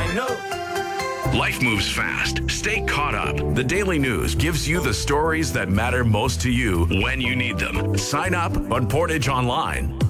don't know. Life moves fast. Stay caught up. The Daily News gives you the stories that matter most to you when you need them. Sign up on Portage Online.